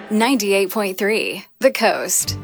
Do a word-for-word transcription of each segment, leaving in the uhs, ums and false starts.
ninety-eight point three The Coast.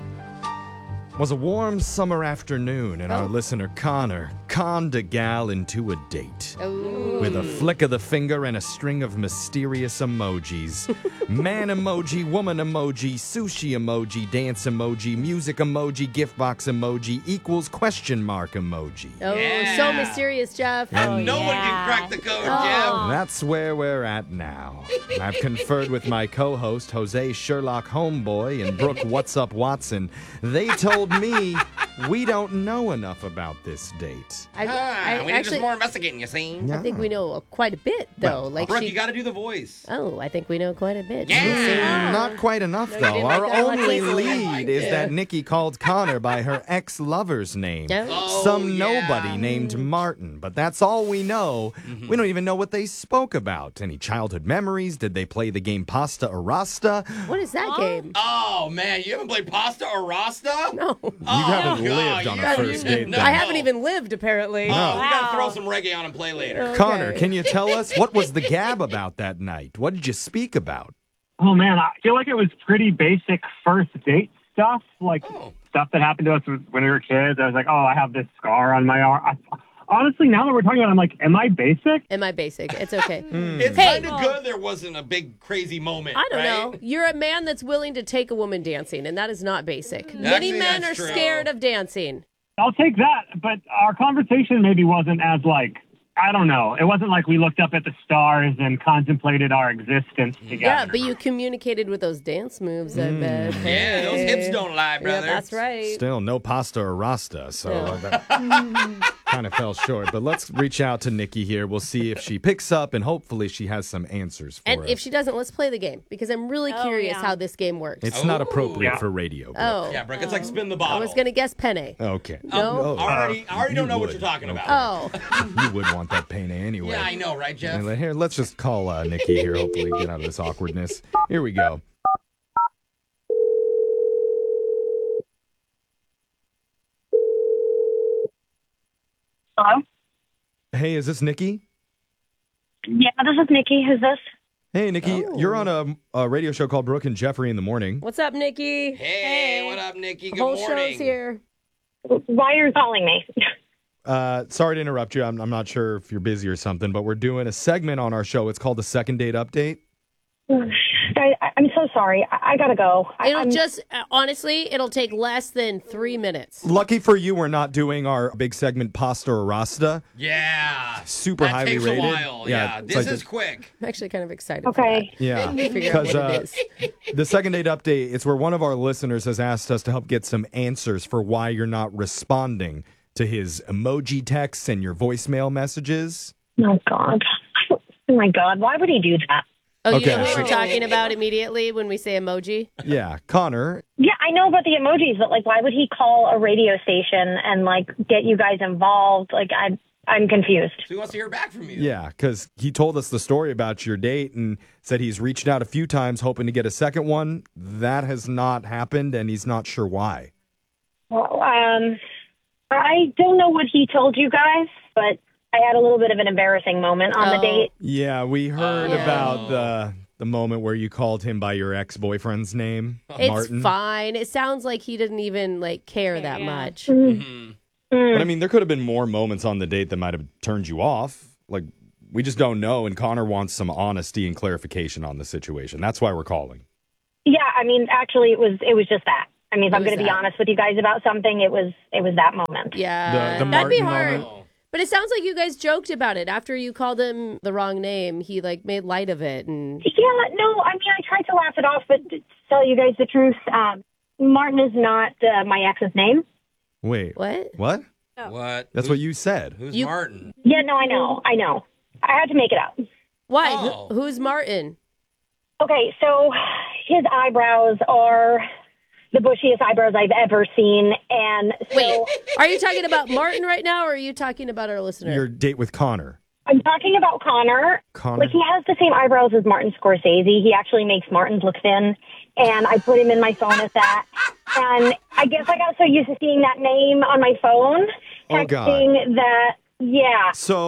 It was a warm summer afternoon, and Oh. our listener Connor conned a gal into a date. Oh. With a flick of the finger and a string of mysterious emojis. Man emoji, woman emoji, sushi emoji, dance emoji, music emoji, gift box emoji equals question mark emoji. Oh, Yeah. so mysterious, Jeff. And Oh, No yeah. one can crack the code, Oh. Jeff. That's where we're at now. I've conferred with my co-host, Jose Sherlock Homeboy, and Brooke What's Up Watson. They told me we don't know enough about this date. I, Ah, I we need actually, just more investigating, you see? I think we know quite a bit, though. Well, like Brooke, she, you got to do the voice. Oh, I think we know quite a bit. Yeah. Not quite enough, No, you though. didn't Our like that one only easily. lead is Yeah. that Nikki called Connor by her ex-lover's name. No. Oh, Some yeah. nobody named Martin, but that's all we know. Mm-hmm. We don't even know what they spoke about. Any childhood memories? Did they play the game Pasta or Rasta? What is that game? Oh, man, you haven't played Pasta or Rasta? No. Oh, You haven't God, lived on you a haven't first even- date, no. then. I haven't even lived, apparently. Oh, we got to Wow. throw some reggae on and play later. Okay. Connor, can you tell us what was the gab about that night? What did you speak about? Oh man, I feel like it was pretty basic first date stuff, like Oh. stuff that happened to us when we were kids. I was like, oh, I have this scar on my arm. I, honestly, now that we're talking about it, I'm like, am I basic? Am I basic? It's okay. It's Hey. kind of good there wasn't a big crazy moment, I don't right? know. You're a man that's willing to take a woman dancing, and that is not basic. Many Actually, men are that's true. scared of dancing. I'll take that, but our conversation maybe wasn't as like, I don't know. It wasn't like we looked up at the stars and contemplated our existence together. Yeah, but you communicated with those dance moves, I bet. Yeah, those hips don't lie, brother. Yeah, that's right. Still, no pasta or Rasta, so No. that kind of fell short. But let's reach out to Nikki here. We'll see if she picks up, and hopefully she has some answers for And us. if she doesn't, let's play the game, because I'm really Oh, curious yeah. how this game works. It's not Oh. appropriate Yeah. for radio. Brooke. oh, Yeah, Brooke, it's like spin the bottle. I was going to guess penne. Okay. No? I already, I already You don't know what would. you're talking about. Oh, You would want that pain anyway. Yeah, I know, right, Jeff? And then here, let's just call uh, Nikki here. Hopefully, get out of this awkwardness. Here we go. Hello? Hey, is this Nikki? Yeah, this is Nikki. Who's this? Hey, Nikki, Oh. you're on a, a radio show called Brooke and Jeffrey in the Morning. what's up, Nikki? Hey, what up, Nikki? Good Whole morning. show's here. Why are you calling me? Uh, sorry to interrupt you. I'm, I'm not sure if you're busy or something, but we're doing a segment on our show. It's called the Second Date Update. I, I, I'm so sorry. I, I gotta go. I, It'll I'm, just, uh, honestly, it'll take less than three minutes. Lucky for you, we're not doing our big segment Pasta or Rasta. Yeah. Super that highly takes rated. a while. Yeah, Yeah, it's this like is the- quick. I'm actually kind of excited Okay. Yeah, for that. Figure out because what uh, it is. the Second Date Update, it's where one of our listeners has asked us to help get some answers for why you're not responding to his emoji texts and your voicemail messages. Oh, God. Oh, my God. Why would he do that? Oh, you Okay, know what so- we're talking about immediately when we say emoji? Yeah, Connor. Yeah, I know about the emojis, but, like, why would he call a radio station and, like, get you guys involved? Like, I, I'm confused. So he wants to hear back from you. Yeah, because he told us the story about your date and said he's reached out a few times hoping to get a second one. That has not happened, and he's not sure why. Well, um, I don't know what he told you guys, but I had a little bit of an embarrassing moment on the Oh. date. Yeah, we heard Oh. about the the moment where you called him by your ex-boyfriend's name, It's Martin. fine. It sounds like he didn't even, like, care that Yeah. much. Mhm. But I mean, there could have been more moments on the date that might have turned you off. Like, we just don't know, and Connor wants some honesty and clarification on the situation. That's why we're calling. Yeah, I mean, actually, it was it was just that. I mean, if It I'm was going to be that. honest with you guys about something, it was it was that moment. Yeah, The- the that'd be Martin hard. moment? Oh. But it sounds like you guys joked about it. After you called him the wrong name, he, like, made light of it. And Yeah, no, I mean, I tried to laugh it off, but to tell you guys the truth, um, Martin is not uh, my ex's name. Wait, what? what? What? That's what you said. Who's You- Martin? Yeah, no, I know, I know. I had to make it up. Why? Oh. Who, who's Martin? Okay, so his eyebrows are the bushiest eyebrows I've ever seen, and so Wait, are you talking about Martin right now, or are you talking about our listener? Your date with Connor. I'm talking about Connor. Connor. Like, he has the same eyebrows as Martin Scorsese. He actually makes Martin's look thin, and I put him in my phone as that. And I guess I got so used to seeing that name on my phone, Oh, God. texting that, yeah. So,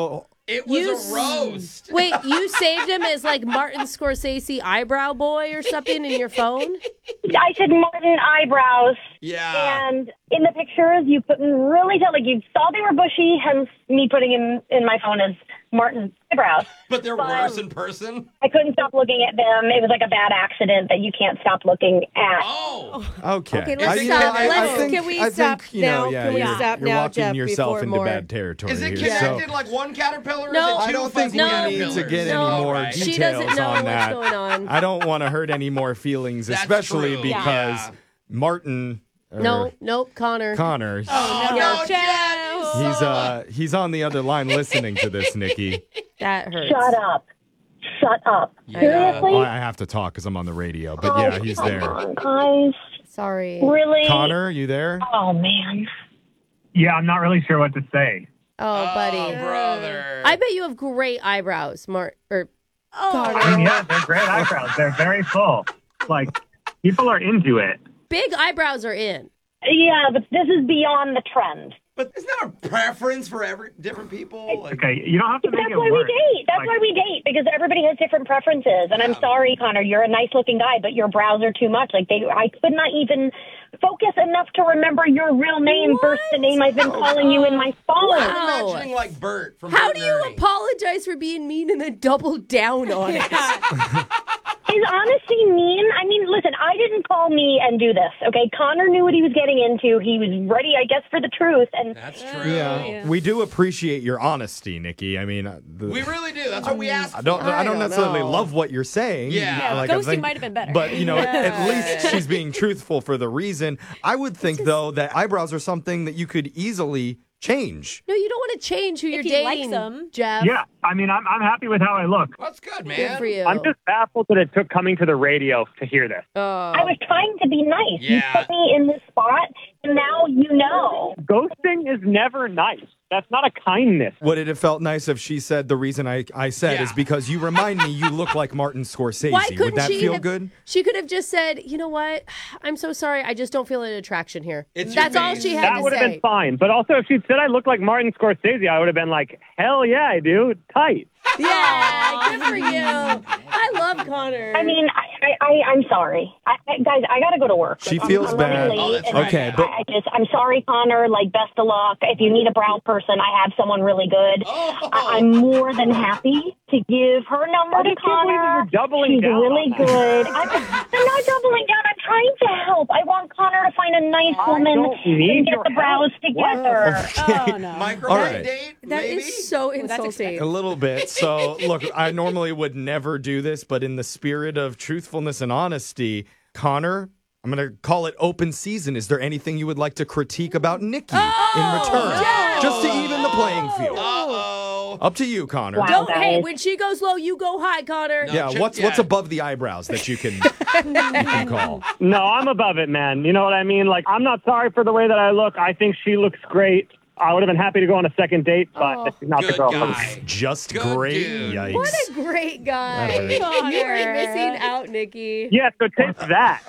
It was You a roast. Wait, you saved him as like Martin Scorsese eyebrow boy or something in your phone? I said Martin eyebrows. Yeah. And in the pictures, you couldn't really tell. Like, you saw they were bushy, hence me putting him in my phone as Martin's eyebrows. But they're But- worse in person. I couldn't stop looking at them. It was like a bad accident that you can't stop looking at. Oh. Okay. Okay, let's I, you stop. know, I, I Let's- think, can we I stop think, you know, now? yeah, Can we you're, stop you're now, walking Jeff, yourself before into more- bad territory Is it here. connected So like one caterpillar? Or No. is it two I don't fucking think we No. need to caterpillars? get No. any more All right. details She doesn't know on what's that. going on. I don't want to hurt any more feelings, That's especially true. because Yeah. Martin. or No, nope, Connor. Connor. Oh, No, no, Jeff. Jen. He's uh he's on the other line listening to this, Nikki. That hurts. Shut up. Shut up. Seriously? Well, I have to talk because I'm on the radio, but Oh, yeah, he's come there. on, guys. Sorry. Really? Connor, you there? Oh, man. Yeah, I'm not really sure what to say. Oh, buddy. Oh, brother. I bet you have great eyebrows, Mart. Or I mean, yeah, they're great eyebrows. They're very full. Like, people are into it. big eyebrows are in. Yeah, but this is beyond the trend. But isn't that a preference for every different people? Like, Okay, you don't have to make That's it why we worse. date. That's Like, why we date, because everybody has different preferences. And I'm sorry, Connor, you're a nice-looking guy, but your brows are too much. Like, they, I could not even focus enough to remember your real name versus the name I've been calling you in my phone. Wow. I'm imagining like Bert from How Bert do and you Ernie. apologize for being mean and then double down on it? Is honesty mean? I mean, listen, I didn't call me and do this, okay? Connor knew what he was getting into. He was ready, I guess, for the truth. And That's true. Yeah. We do appreciate your honesty, Nikki. I mean, uh, the, We really do. That's what we asked I don't. for. I don't don't necessarily know. love what you're saying. Yeah. Yeah, I ghosting think- might have been better. But you know, Yeah. at least she's being truthful for the reason. I would think though that eyebrows are something that you could easily change. No, you don't want to change who you're he dating, likes them. Jeff. Yeah, I mean, I'm I'm happy with how I look. That's good, man. Good for you. I'm just baffled that it took coming to the radio to hear this. Oh. I was trying to be nice. You Yeah. put me in this spot, and now you know. Ghosting is never nice. That's not a kindness. Would it have felt nice if she said the reason I, I said Yeah. is because you remind me you look like Martin Scorsese. Why couldn't Would that she feel have, good? She could have just said, you know what? I'm so sorry. I just don't feel an attraction here. It's your That's all face. she had That to would have say. been fine. But also, if she'd said I look like Martin Scorsese, I would have been like, hell yeah, I do. Tight. Yeah, good for you. I love Connor. I mean, I, I, I, I'm sorry. I, I, guys, I got to go to work. She I'm- feels I'm running bad. late, Oh, that's and right. Okay, I- but- I, I just, I'm sorry, Connor. Like, best of luck. If you need a brow person, I have someone really good. Oh. I, I'm more than happy to give her number I to just can't believe Connor. you're doubling She's down really on that. good. I'm, I'm not doubling down. I'm trying to help. I want Connor to find a nice I woman don't need and get your the brows help. What? together. Oh, no. Micro All right. date? That maybe? is so that's insulting. A little bit. So, look, I normally would never do this, but in the spirit of truthfulness and honesty, Connor, I'm going to call it open season. Is there anything you would like to critique about Nikki in return? no. Just to even the playing field. Uh-oh. Up to you, Connor. Wow. Don't, hey, guys. when she goes low, you go high, Connor. No. Yeah, Chip- what's yeah. what's above the eyebrows that you can, you can call? No, I'm above it, man. You know what I mean? Like, I'm not sorry for the way that I look. I think she looks great. I would have been happy to go on a second date, but Oh. this is not the Good girl for me. guy. Just Good great. dude. Yikes. What a great guy. All right. Connor. You are missing out, Nikki. Yeah, so take that.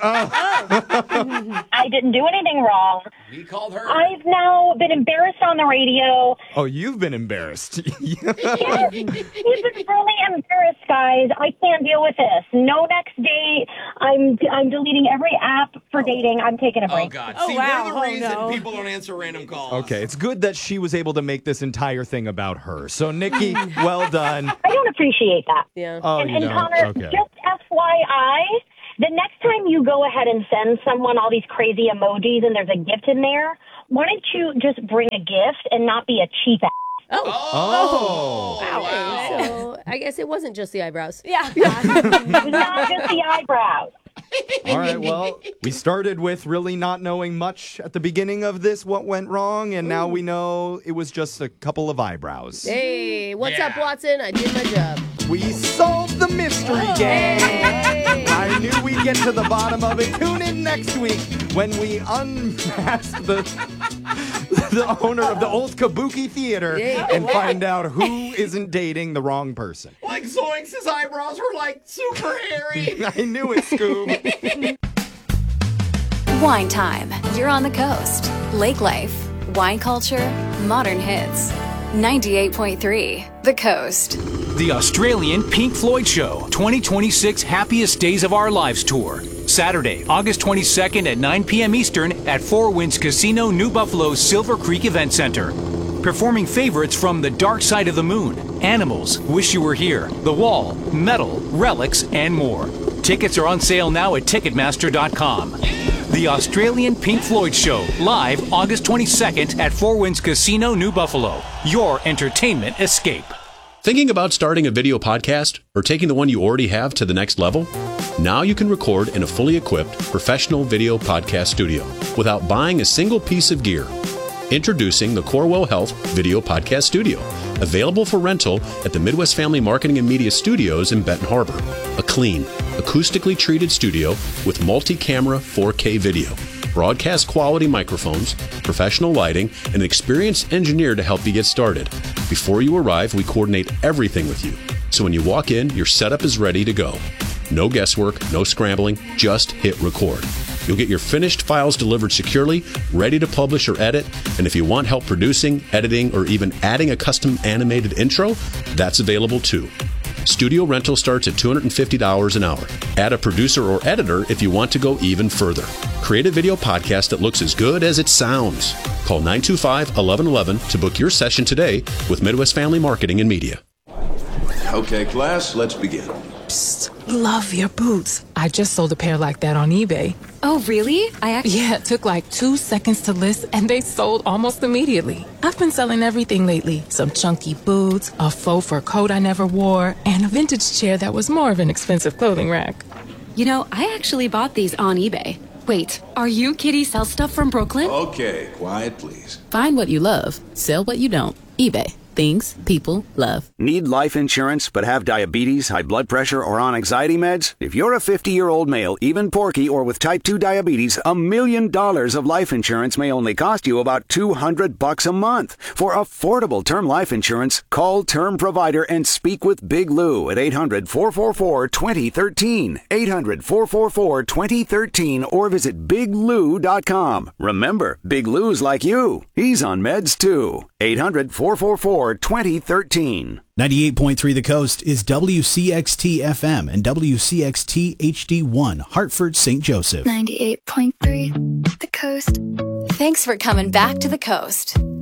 I didn't do anything wrong. We called her. I've now been embarrassed on the radio. Oh, you've been embarrassed. Yes, we've been really embarrassed, guys. I can't deal with this. No next date. I'm I'm deleting every app for dating. I'm taking a Oh, break. God. Oh, See, wow. we're the Oh, reason no. people don't answer random calls. Okay, it's good that she was able to make this entire thing about her. So, Nikki, well done. I don't appreciate that. Yeah. Oh, and you and don't? Connor, Okay. just F Y I, the next time you go ahead and send someone all these crazy emojis and there's a gift in there, why don't you just bring a gift and not be a cheap ass? Oh. Oh. Wow. Wow. So I guess it wasn't just the eyebrows. Yeah. Not just the eyebrows. All right, well, we started with really not knowing much at the beginning of this, what went wrong, and now we know it was just a couple of eyebrows. Hey, what's Yeah. up, Watson? I did my job. We solved the mystery game. Hey. I knew we'd get to the bottom of it. Tune in next week when we unmask the the owner of the old Kabuki Theater Yeah. and find out who isn't dating the wrong person. Like Zoinks' eyebrows were like super hairy. I knew it, Scoob. Wine time. You're on the coast. Lake life. Wine culture. Modern hits. ninety-eight point three The Coast. The Australian Pink Floyd Show twenty twenty-six Happiest Days of Our Lives Tour. Saturday, August twenty-second at nine p.m. Eastern at Four Winds Casino, New Buffalo's Silver Creek Event Center. Performing favorites from The Dark Side of the Moon, Animals, Wish You Were Here, The Wall, Metal, Relics, and more. Tickets are on sale now at Ticketmaster dot com. The Australian Pink Floyd Show, live August twenty-second at Four Winds Casino, New Buffalo. Your entertainment escape. Thinking about starting a video podcast or taking the one you already have to the next level? Now you can record in a fully equipped professional video podcast studio without buying a single piece of gear. Introducing the Corwell Health Video Podcast Studio, available for rental at the Midwest Family Marketing and Media Studios in Benton Harbor. A clean, acoustically treated studio with multi-camera four K video, broadcast quality microphones, professional lighting, and an experienced engineer to help you get started. Before you arrive, we coordinate everything with you. So when you walk in, your setup is ready to go. No guesswork, no scrambling, just hit record. You'll get your finished files delivered securely, ready to publish or edit, and if you want help producing, editing, or even adding a custom animated intro, that's available too. Studio rental starts at two hundred fifty dollars an hour. Add a producer or editor if you want to go even further. Create a video podcast that looks as good as it sounds. Call nine two five, one one one one to book your session today with Midwest Family Marketing and Media. Okay, class, let's begin. Psst, love your boots. I just sold a pair like that on eBay. Oh, really? I actually... Yeah, it took like two seconds to list, and they sold almost immediately. I've been selling everything lately. Some chunky boots, a faux fur coat I never wore, and a vintage chair that was more of an expensive clothing rack. You know, I actually bought these on eBay. Wait, are you Kitty Sell Stuff from Brooklyn? Okay, quiet, please. Find what you love. Sell what you don't. eBay. Things people love. Need life insurance but have diabetes, high blood pressure, or on anxiety meds? If you're a fifty-year-old male, even porky, or with type two diabetes, a million dollars of life insurance may only cost you about two hundred bucks a month. For affordable term life insurance, call Term Provider and speak with Big Lou at eight hundred, four four four, two zero one three, eight hundred, four four four, two zero one three, or visit big lou dot com. Remember, Big Lou's like you. He's on meds too. eight hundred, four four four, two zero one three. ninety-eight point three The Coast is W C X T F M and W C X T H D one, Hartford, Saint Joseph. ninety-eight point three The Coast. Thanks for coming back to The Coast.